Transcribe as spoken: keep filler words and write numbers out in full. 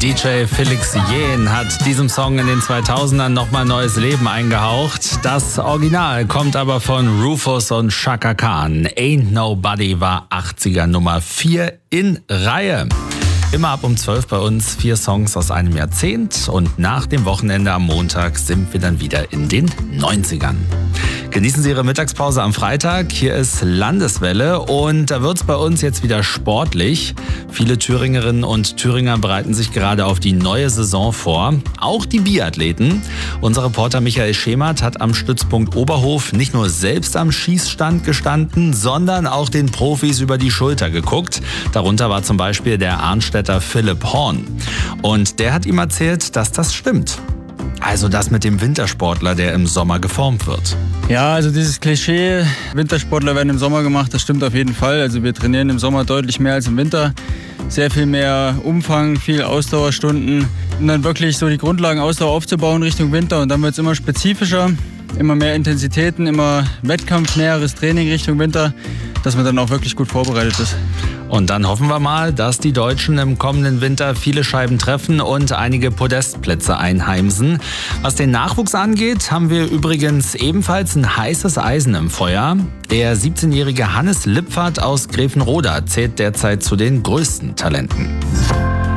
D J Felix Jähn hat diesem Song in den zweitausendern nochmal neues Leben eingehaucht. Das Original kommt aber von Rufus und Chaka Khan. Ain't Nobody war achtziger Nummer vier in Reihe. Immer ab um zwölf bei uns vier Songs aus einem Jahrzehnt und nach dem Wochenende am Montag sind wir dann wieder in den neunzigern. Genießen Sie Ihre Mittagspause am Freitag. Hier ist Landeswelle und da wird es bei uns jetzt wieder sportlich. Viele Thüringerinnen und Thüringer bereiten sich gerade auf die neue Saison vor. Auch die Biathleten. Unser Reporter Michael Schemert hat am Stützpunkt Oberhof nicht nur selbst am Schießstand gestanden, sondern auch den Profis über die Schulter geguckt. Darunter war zum Beispiel der Arnstädter Philipp Horn. Und der hat ihm erzählt, dass das stimmt. Also das mit dem Wintersportler, der im Sommer geformt wird. Ja, also dieses Klischee, Wintersportler werden im Sommer gemacht, das stimmt auf jeden Fall. Also wir trainieren im Sommer deutlich mehr als im Winter. Sehr viel mehr Umfang, viel Ausdauerstunden. Um dann wirklich so die Grundlagen Ausdauer aufzubauen Richtung Winter. Und dann wird es immer spezifischer, immer mehr Intensitäten, immer wettkampfnäheres Training Richtung Winter, dass man dann auch wirklich gut vorbereitet ist. Und dann hoffen wir mal, dass die Deutschen im kommenden Winter viele Scheiben treffen und einige Podestplätze einheimsen. Was den Nachwuchs angeht, haben wir übrigens ebenfalls ein heißes Eisen im Feuer. Der siebzehnjährige Hannes Lippert aus Gräfenroda zählt derzeit zu den größten Talenten.